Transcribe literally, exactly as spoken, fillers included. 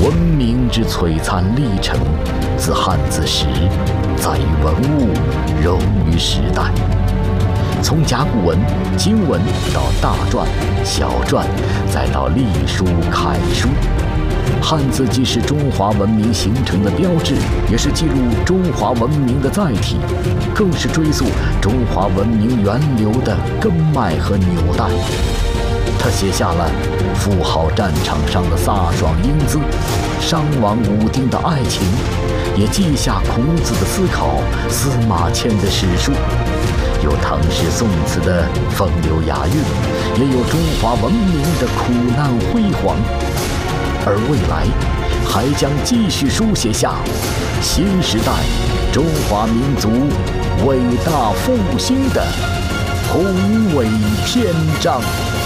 文明之璀璨历程，自汉字时，在于文物，融于时代。从甲骨文、金文到大篆、小篆，再到隶书、楷书，汉字既是中华文明形成的标志，也是记录中华文明的载体，更是追溯中华文明源流的根脉和纽带。他写下了富豪战场上的飒爽英姿，商王武丁的爱情，也记下孔子的思考，司马迁的史书。有唐诗宋词的风流雅韵，也有中华文明的苦难辉煌。而未来还将继续书写下新时代中华民族伟大复兴的宏伟篇章。